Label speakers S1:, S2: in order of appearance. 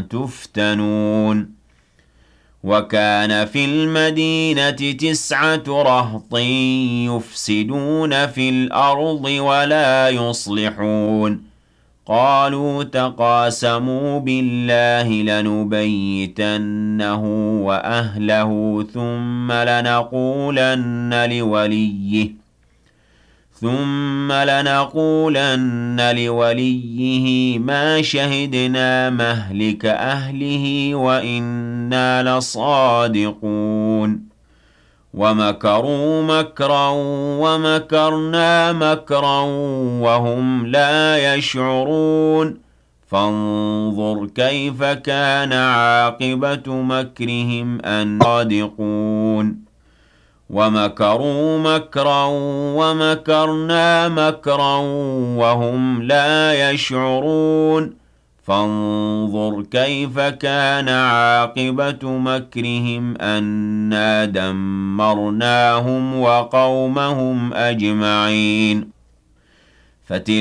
S1: تفتنون وكان في المدينة 9 رهط يفسدون في الأرض ولا يصلحون قالوا تقاسموا بالله لنبيتنه وأهله ثم لنقولن لوليه ما شهدنا مهلك أهله وإنا لصادقون ومكروا مكرا ومكرنا مكرا وهم لا يشعرون فانظر كيف كان عاقبة مكرهم أن صادقون ومكروا مكرا ومكرنا مكرا وهم لا يشعرون فانظر كيف كان عاقبة مكرهم أنا دمرناهم وقومهم أجمعين